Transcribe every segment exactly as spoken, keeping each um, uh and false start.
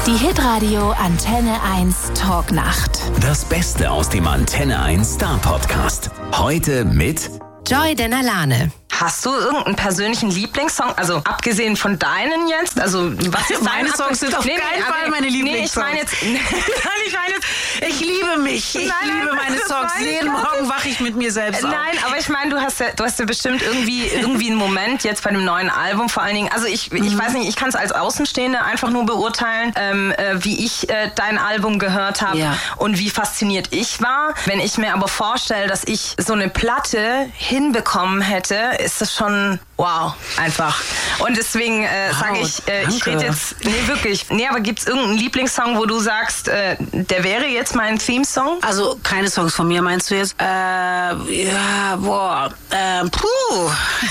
Die Hitradio Antenne eins Talknacht. Das Beste aus dem Antenne eins Star Podcast. Heute mit Joy Denalane. Hast du irgendeinen persönlichen Lieblingssong? Also abgesehen von deinen jetzt? Also was ist meine dein Songs sind auf nee, keinen nee, Fall meine Lieblingssongs. Nee, ich meine jetzt... Nein, ich meine jetzt, ich liebe mich. Ich Nein, nein, liebe meine das Songs. meine ich Jeden gar Morgen wache ich mit mir selbst auf. Nein, aber ich meine, du hast ja, du hast ja bestimmt irgendwie, irgendwie einen Moment jetzt bei dem neuen Album vor allen Dingen. Also ich, ich weiß nicht, ich kann es als Außenstehende einfach nur beurteilen, ähm, äh, wie ich äh, dein Album gehört habe Ja. und wie fasziniert ich war. Wenn ich mir aber vorstelle, dass ich so eine Platte hinbekommen hätte, ist das schon wow, einfach. Und deswegen äh, Wow, sage ich, äh, ich danke. rede jetzt, nee wirklich, nee, aber gibt's irgendeinen Lieblingssong, wo du sagst, äh, der wäre jetzt mein Theme-Song? Also keine Songs von mir, meinst du jetzt? Äh, ja, boah, ähm, puh.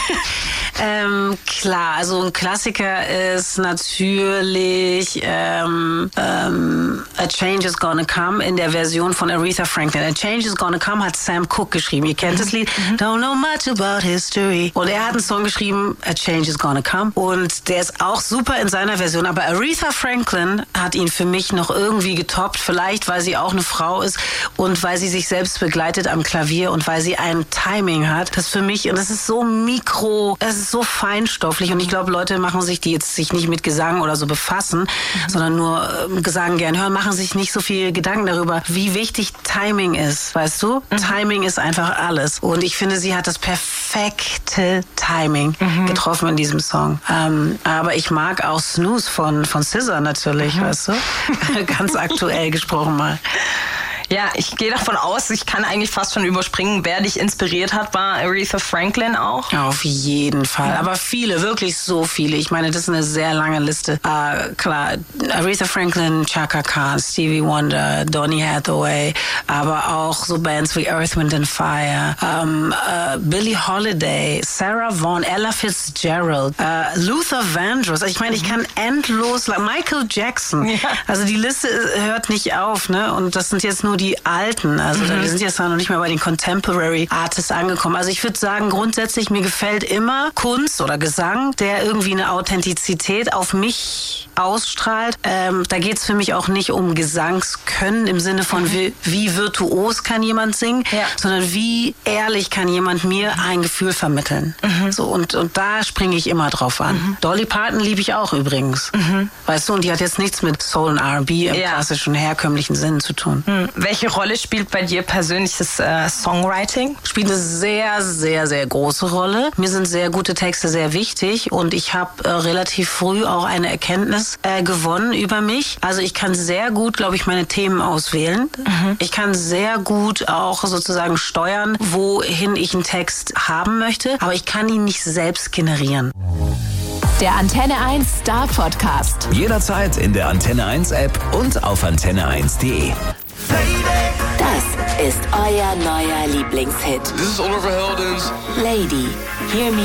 ähm, klar, also ein Klassiker ist natürlich ähm, ähm, A Change is Gonna Come in der Version von Aretha Franklin. A Change is Gonna Come hat Sam Cooke geschrieben. Ihr kennt das Lied? Don't know much about history. Und er hat einen Song geschrieben, A Change is Gonna Come. Und der ist auch super in seiner Version. Aber Aretha Franklin hat ihn für mich noch irgendwie getoppt. Vielleicht, weil sie auch eine Frau ist und weil sie sich selbst begleitet am Klavier und weil sie ein Timing hat. Das für mich, und das ist so mikro, das ist so feinstofflich. Und ich glaube, Leute machen sich, die jetzt sich nicht mit Gesang oder so befassen, mhm. sondern nur ähm, Gesang gern hören, machen sich nicht so viel Gedanken darüber, wie wichtig Timing ist. Weißt du? Mhm. Timing ist einfach alles. Und ich finde, sie hat das perfekte Timing mhm. getroffen in diesem Song. Ähm, aber ich mag auch Snooze von, von S Z A natürlich, mhm. weißt du? Ganz aktuell gesprochen mal. Ja, ich gehe davon aus, ich kann eigentlich fast schon überspringen, wer dich inspiriert hat, war Aretha Franklin auch. Auf jeden Fall, aber viele, wirklich so viele. Ich meine, das ist eine sehr lange Liste. Uh, klar, Aretha Franklin, Chaka Khan, Stevie Wonder, Donny Hathaway, aber auch so Bands wie Earth, Wind and Fire, um, uh, Billie Holiday, Sarah Vaughan, Ella Fitzgerald, uh, Luther Vandross. Ich meine, ich kann endlos, Michael Jackson. Ja. Also die Liste hört nicht auf, ne? Und das sind jetzt nur die Alten, also mhm. wir sind jetzt noch nicht mehr bei den Contemporary Artists angekommen. Also ich würde sagen, grundsätzlich, mir gefällt immer Kunst oder Gesang, der irgendwie eine Authentizität auf mich ausstrahlt. Ähm, da geht es für mich auch nicht um Gesangskönnen im Sinne von mhm. wie, wie virtuos kann jemand singen, ja. sondern wie ehrlich kann jemand mir ein Gefühl vermitteln. Mhm. So, und, und da springe ich immer drauf an. Mhm. Dolly Parton liebe ich auch übrigens. Mhm. Weißt du, und die hat jetzt nichts mit Soul und R and B im ja. klassischen, herkömmlichen Sinn zu tun. Mhm. Welche Rolle spielt bei dir persönlich das äh, Songwriting? Spielt eine sehr, sehr, sehr große Rolle. Mir sind sehr gute Texte sehr wichtig und ich habe äh, relativ früh auch eine Erkenntnis äh, gewonnen über mich. Also ich kann sehr gut, glaube ich, meine Themen auswählen. Mhm. Ich kann sehr gut auch sozusagen steuern, wohin ich einen Text haben möchte, aber ich kann ihn nicht selbst generieren. Der Antenne eins Star Podcast. jederzeit in der Antenne eins App und auf antenne eins punkt de. Das ist euer neuer Lieblingshit. This is Oliver Heldens. Lady, Hear Me